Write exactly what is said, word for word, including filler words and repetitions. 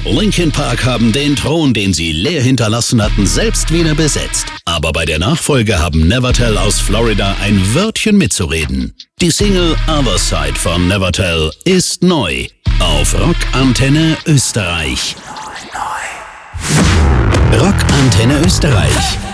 Linkin Park haben den Thron, den sie leer hinterlassen hatten, selbst wieder besetzt. Aber bei der Nachfolge haben Nevertell aus Florida ein Wörtchen mitzureden. Die Single Other Side von Nevertell ist neu auf Rockantenne Österreich. Rockantenne Österreich.